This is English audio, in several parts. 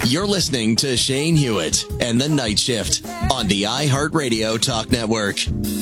You're listening to Shane Hewitt and the Night Shift on the iHeartRadio Talk Network.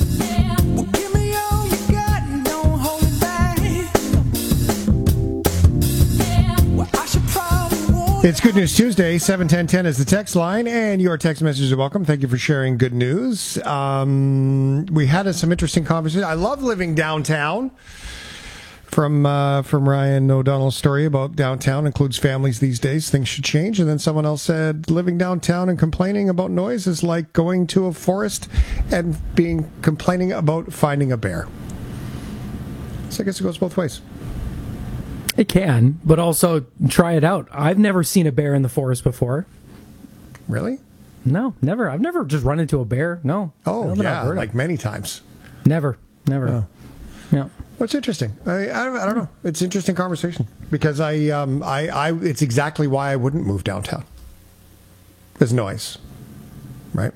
It's Good News Tuesday, 71010 is the text line, and your text messages are welcome. Thank you for sharing good news. We had some interesting conversations. I love living downtown. From Ryan O'Donnell's story about downtown includes families these days. Things should change. And then someone else said, living downtown and complaining about noise is like going to a forest and complaining about finding a bear. So I guess it goes both ways. It can, but also try it out. I've never seen a bear in the forest before. Really? No, never. I've never just run into a bear. No. Oh, yeah, like many times. Never. Oh. Yeah. What's interesting? I don't know. It's an interesting conversation because it's exactly why I wouldn't move downtown. There's noise, right?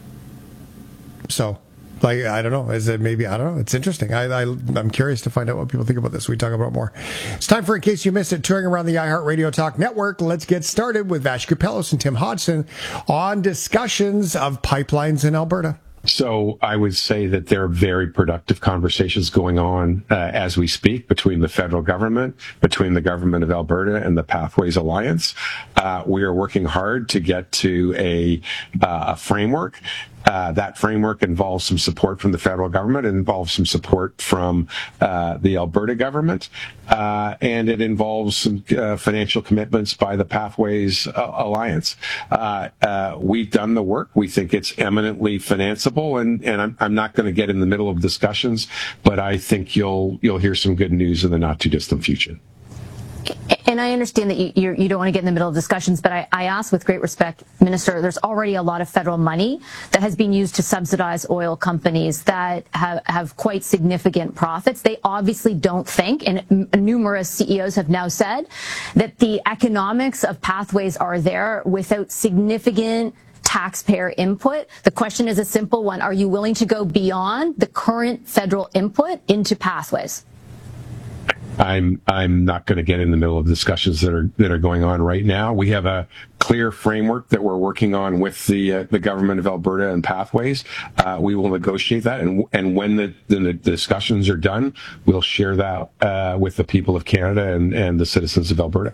So, I don't know. Is it maybe? I don't know. It's interesting. I'm curious to find out what people think about this. We talk about more. It's time for In Case You Missed It, touring around the iHeartRadio Talk Network. Let's get started with Vash Kapelos and Tim Hodson on discussions of pipelines in Alberta. So I would say that there are very productive conversations going on as we speak between the federal government, between the government of Alberta and the Pathways Alliance. We are working hard to get to a framework. That framework involves some support from the federal government. It involves some support from the Alberta government. And it involves some financial commitments by the Pathways Alliance. We've done the work. We think it's eminently financeable, and I'm not going to get in the middle of discussions, but I think you'll hear some good news in the not too distant future. And I understand that you don't want to get in the middle of discussions, but I ask with great respect, Minister, there's already a lot of federal money that has been used to subsidize oil companies that have quite significant profits. They obviously don't think, and numerous CEOs have now said, that the economics of Pathways are there without significant taxpayer input. The question is a simple one. Are you willing to go beyond the current federal input into Pathways? I'm not going to get in the middle of discussions that are going on right now. We have a clear framework that we're working on with the government of Alberta and Pathways. We will negotiate that, and when the discussions are done, we'll share that with the people of Canada and the citizens of Alberta.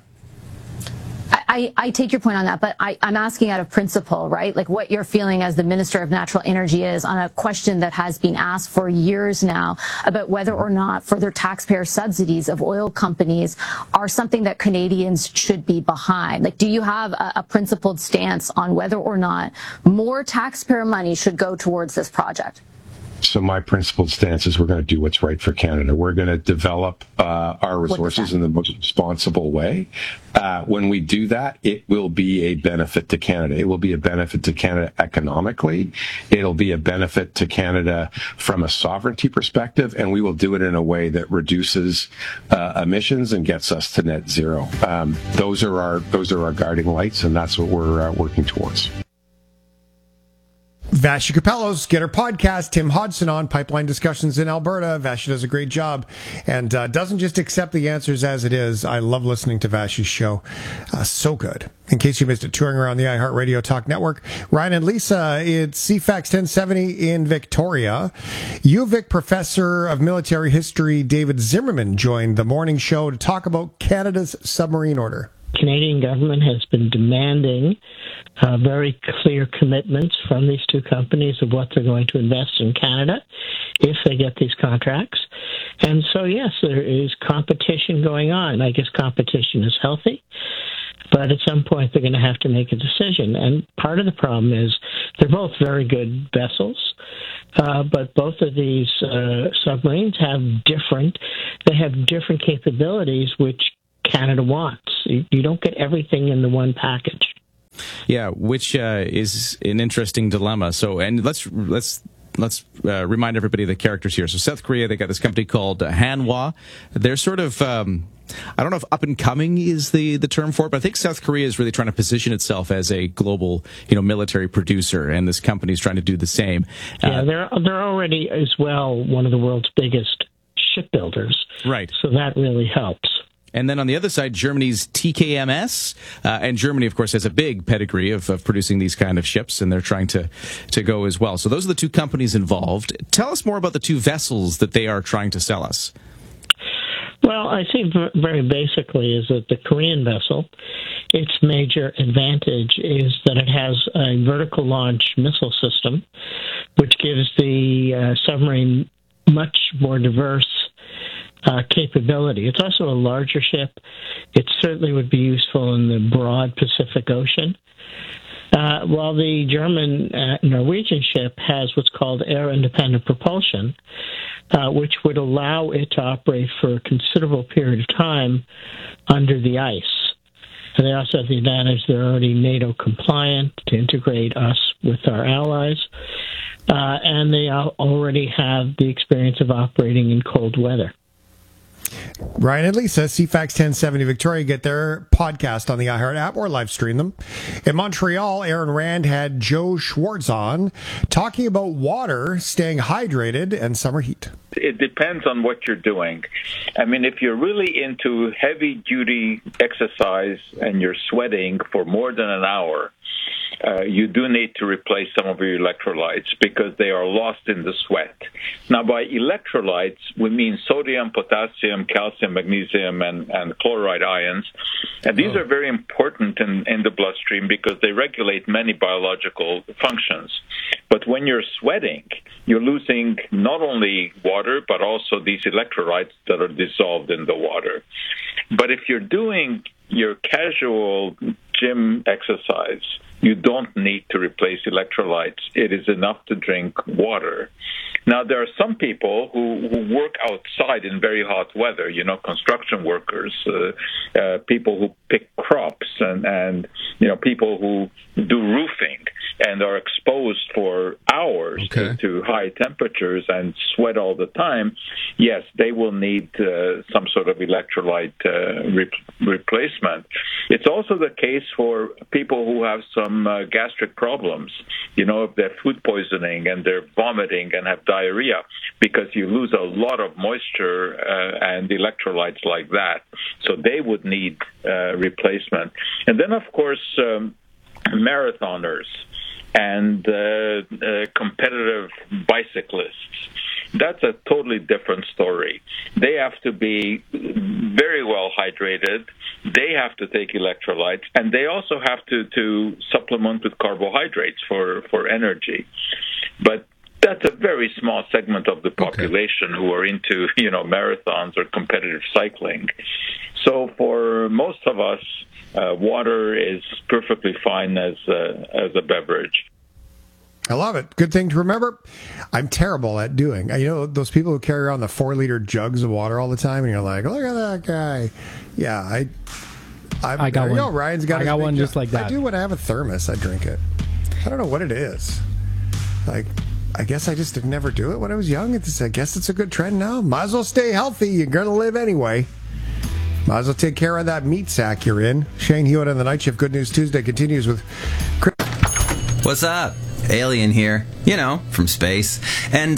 I take your point on that, but I'm asking out of principle, right? Like what you're feeling as the Minister of Natural Energy is on a question that has been asked for years now about whether or not further taxpayer subsidies of oil companies are something that Canadians should be behind. Like, do you have a principled stance on whether or not more taxpayer money should go towards this project? So my principled stance is we're going to do what's right for Canada. We're going to develop our resources in the most responsible way. When we do that, it will be a benefit to Canada. It will be a benefit to Canada economically. It'll be a benefit to Canada from a sovereignty perspective, and we will do it in a way that reduces emissions and gets us to net zero. Those are our guiding lights, and that's what we're working towards. Vash Kapelos, get her podcast, Tim Hodson on Pipeline Discussions in Alberta. Vash does a great job and doesn't just accept the answers as it is. I love listening to Vash's show. So good. In case you missed it, touring around the iHeartRadio Talk Network, Ryan and Lisa, it's CFAX 1070 in Victoria. UVic Professor of Military History David Zimmerman joined the morning show to talk about Canada's submarine order. Canadian government has been demanding very clear commitments from these two companies of what they're going to invest in Canada if they get these contracts. And so, yes, there is competition going on. I guess competition is healthy, but at some point they're going to have to make a decision. And part of the problem is they're both very good vessels, but both of these submarines have different capabilities which Canada wants. You don't get everything in the one package. Yeah, which is an interesting dilemma. So, and let's remind everybody of the characters here. So, South Korea, they got this company called Hanwha. They're sort of, I don't know if up and coming is the term for it, but I think South Korea is really trying to position itself as a global, military producer, and this company is trying to do the same. Yeah, they're already as well one of the world's biggest shipbuilders. Right. So that really helps. And then on the other side, Germany's TKMS. And Germany, of course, has a big pedigree of producing these kind of ships, and they're trying to go as well. So those are the two companies involved. Tell us more about the two vessels that they are trying to sell us. Well, I think very basically is that the Korean vessel, its major advantage is that it has a vertical launch missile system, which gives the submarine much more diverse capability. It's also a larger ship. It certainly would be useful in the broad Pacific Ocean. While the German Norwegian ship has what's called air-independent propulsion, which would allow it to operate for a considerable period of time under the ice. And they also have the advantage they're already NATO compliant to integrate us with our allies. And they already have the experience of operating in cold weather. Ryan and Lisa, CFAX 1070 Victoria, get their podcast on the iHeart app or live stream them. In Montreal, Aaron Rand had Joe Schwartz on talking about water, staying hydrated, and summer heat. It depends on what you're doing. I mean, if you're really into heavy-duty exercise and you're sweating for more than an hour, you do need to replace some of your electrolytes because they are lost in the sweat. Now, by electrolytes, we mean sodium, potassium, calcium, magnesium, and chloride ions. And these are very important in the bloodstream because they regulate many biological functions. But when you're sweating, you're losing not only water, but also these electrolytes that are dissolved in the water. But if you're doing your casual gym exercise, you don't need to replace electrolytes. It is enough to drink water. Now, there are some people who work outside in very hot weather, construction workers, people who pick crops, and people who do roofing and are exposed for hours to high temperatures and sweat all the time. Yes, they will need some sort of electrolyte replacement. It's also the case for people who have some gastric problems, if they're food poisoning and they're vomiting and have diarrhea, because you lose a lot of moisture and electrolytes like that. So they would need replacement. And then, of course, marathoners and competitive bicyclists. That's a totally different story. They have to be very well hydrated. They have to take electrolytes, and they also have to supplement with carbohydrates for energy. But that's a very small segment of the population who are into, marathons or competitive cycling. So for most of us, water is perfectly fine as a beverage. I love it. Good thing to remember. I'm terrible at doing. Those people who carry around the 4-liter jugs of water all the time, and you're like, look at that guy. Yeah, I got one. Ryan's got. I got one just like that. I do when I have a thermos. I drink it. I don't know what it is. Like, I guess I just never do it when I was young. I guess it's a good trend now. Might as well stay healthy. You're gonna live anyway. Might as well take care of that meat sack you're in. Shane Hewitt on the Night Shift. Good News Tuesday continues with Chris. What's up? Alien here, from space. And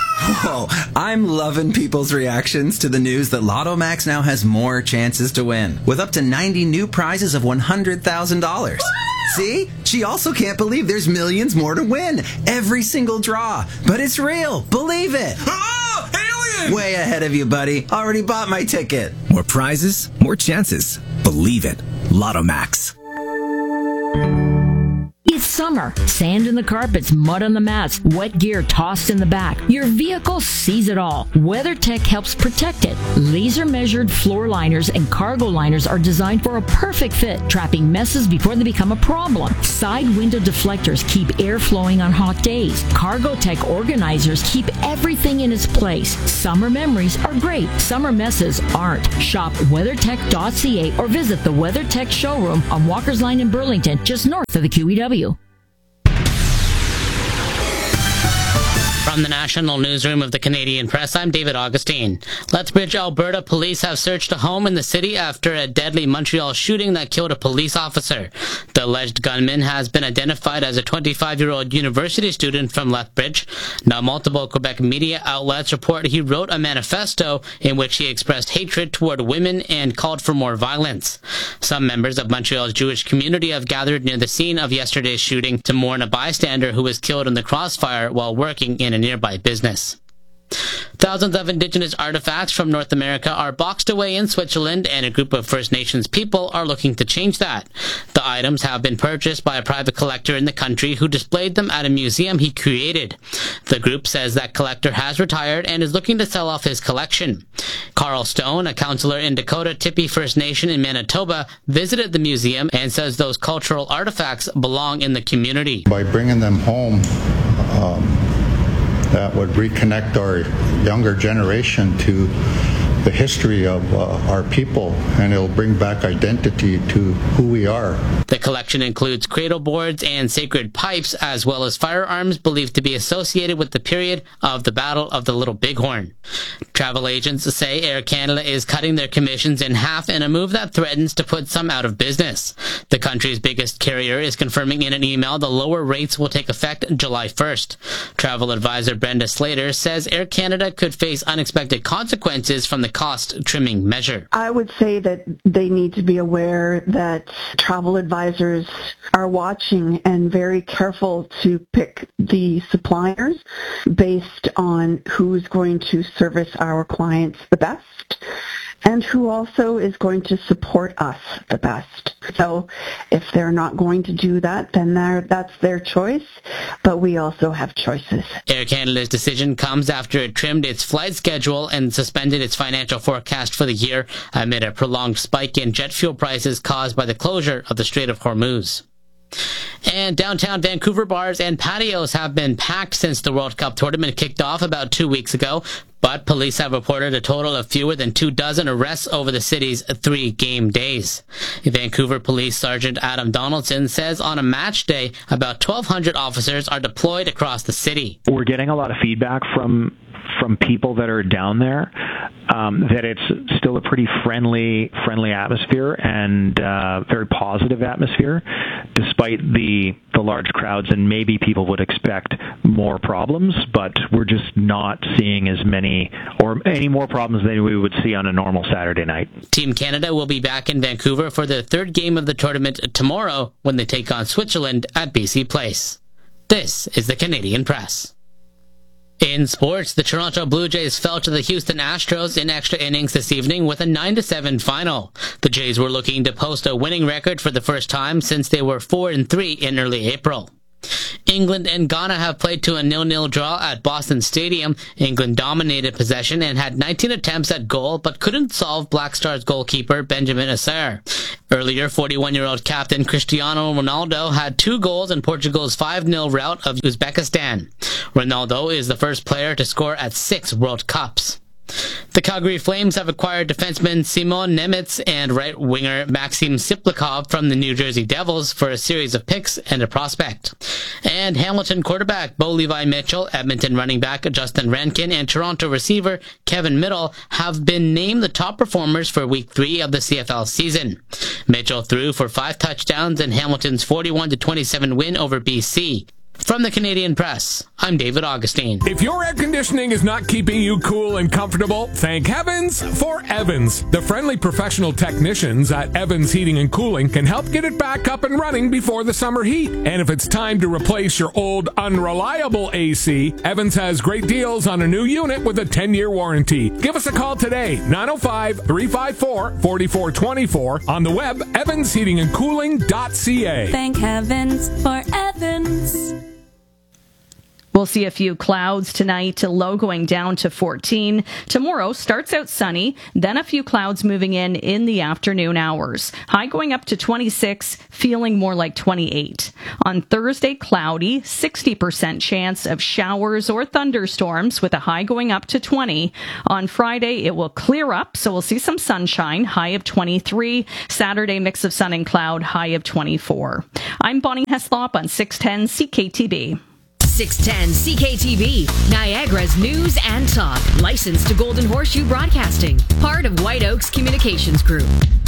I'm loving people's reactions to the news that Lotto Max now has more chances to win, with up to 90 new prizes of $100,000. See? She also can't believe there's millions more to win. Every single draw. But it's real. Believe it. Oh, alien! Way ahead of you, buddy. Already bought my ticket. More prizes, more chances. Believe it. Lotto Max. It's summer. Sand in the carpets, mud on the mats, wet gear tossed in the back. Your vehicle sees it all. WeatherTech helps protect it. Laser-measured floor liners and cargo liners are designed for a perfect fit, trapping messes before they become a problem. Side window deflectors keep air flowing on hot days. Cargotech organizers keep everything in its place. Summer memories are great. Summer messes aren't. Shop WeatherTech.ca or visit the WeatherTech showroom on Walker's Line in Burlington, just north of the QEW. From the National Newsroom of the Canadian Press, I'm David Augustine. Lethbridge, Alberta police have searched a home in the city after a deadly Montreal shooting that killed a police officer. The The alleged gunman has been identified as a 25-year-old university student from Lethbridge. Now, multiple Quebec media outlets report he wrote a manifesto in which he expressed hatred toward women and called for more violence. Some members of Montreal's Jewish community have gathered near the scene of yesterday's shooting to mourn a bystander who was killed in the crossfire while working in a nearby business. Thousands of Indigenous artifacts from North America are boxed away in Switzerland, and a group of First Nations people are looking to change that. The items have been purchased by a private collector in the country who displayed them at a museum he created. The group says that collector has retired and is looking to sell off his collection. Carl Stone, a councillor in Dakota Tippy First Nation in Manitoba, visited the museum and says those cultural artifacts belong in the community. By bringing them home, that would reconnect our younger generation to the history of our people, and it'll bring back identity to who we are. The collection includes cradle boards and sacred pipes, as well as firearms believed to be associated with the period of the Battle of the Little Bighorn. Travel agents say Air Canada is cutting their commissions in half in a move that threatens to put some out of business. The country's biggest carrier is confirming in an email the lower rates will take effect July 1st. Travel advisor Brenda Slater says Air Canada could face unexpected consequences from the cost trimming measure. I would say that they need to be aware that travel advisors are watching and very careful to pick the suppliers based on who's going to service our clients the best and who also is going to support us the best. So if they're not going to do that, then that's their choice, but we also have choices. Air Canada's decision comes after it trimmed its flight schedule and suspended its financial forecast for the year amid a prolonged spike in jet fuel prices caused by the closure of the Strait of Hormuz. And downtown Vancouver bars and patios have been packed since the World Cup tournament kicked off about 2 weeks ago, but police have reported a total of fewer than 24 arrests over the city's 3 game days. Vancouver Police Sergeant Adam Donaldson says on a match day, about 1,200 officers are deployed across the city. We're getting a lot of feedback from people that are down there that it's still a pretty friendly atmosphere and very positive atmosphere, despite the large crowds, and maybe people would expect more problems, but we're just not seeing as many or any more problems than we would see on a normal Saturday night. Team Canada will be back in Vancouver for the 3rd game of the tournament tomorrow when they take on Switzerland at BC Place. This is the Canadian Press. In sports, the Toronto Blue Jays fell to the Houston Astros in extra innings this evening with a 9-7 final. The Jays were looking to post a winning record for the first time since they were 4-3 in early April. England and Ghana have played to a 0-0 draw at Boston Stadium. England dominated possession and had 19 attempts at goal, but couldn't solve Black Stars goalkeeper Benjamin Asare. Earlier, 41-year-old captain Cristiano Ronaldo had 2 goals in Portugal's 5-0 rout of Uzbekistan. Ronaldo is the first player to score at 6 World Cups. The Calgary Flames have acquired defenseman Simon Nemec and right winger Maxim Siplikov from the New Jersey Devils for a series of picks and a prospect. And Hamilton quarterback Bo Levi Mitchell, Edmonton running back Justin Rankin, and Toronto receiver Kevin Middle have been named the top performers for Week 3 of the CFL season. Mitchell threw for 5 touchdowns in Hamilton's 41-27 win over BC. From the Canadian Press, I'm David Augustine. If your air conditioning is not keeping you cool and comfortable, thank heavens for Evans. The friendly professional technicians at Evans Heating and Cooling can help get it back up and running before the summer heat. And if it's time to replace your old unreliable AC, Evans has great deals on a new unit with a 10-year warranty. Give us a call today, 905-354-4424, on the web, evansheatingandcooling.ca. Thank heavens for Evans. We'll see a few clouds tonight, low going down to 14. Tomorrow starts out sunny, then a few clouds moving in the afternoon hours. High going up to 26, feeling more like 28. On Thursday, cloudy, 60% chance of showers or thunderstorms with a high going up to 20. On Friday, it will clear up, so we'll see some sunshine, high of 23. Saturday, mix of sun and cloud, high of 24. I'm Bonnie Heslop on 610 CKTB. 610 CKTB, Niagara's news and talk. Licensed to Golden Horseshoe Broadcasting. Part of White Oaks Communications Group.